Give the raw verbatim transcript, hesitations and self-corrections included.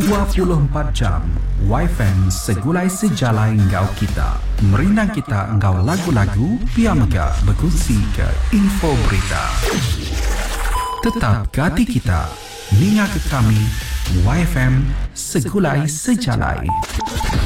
dua puluh empat jam Y F M segulai sejalai ngau kita. Merindang kita ngau lagu-lagu, biar megah berkongsi ke info berita. Tetap gati kita, ninga ke kami Y F M segulai sejalai.